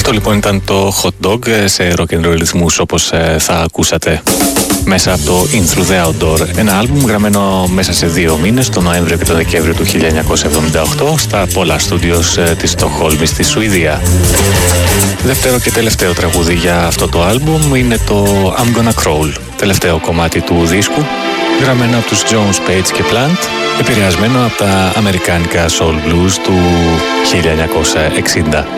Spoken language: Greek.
Αυτό λοιπόν ήταν το Hot Dog σε rock and roll ρυθμούς, όπως θα ακούσατε μέσα από το In Through the Outdoor, ένα άλμπουμ γραμμένο μέσα σε 2 μήνες, τον Νοέμβριο και τον Δεκέμβριο του 1978 στα Polar Studios της Στοκχόλμης στη Σουηδία. Δεύτερο και τελευταίο τραγούδι για αυτό το άλμπουμ είναι το I'm Gonna Crawl, τελευταίο κομμάτι του δίσκου, γραμμένο από τους Jones, Page και Plant, επηρεασμένο από τα αμερικάνικα soul blues του 1960.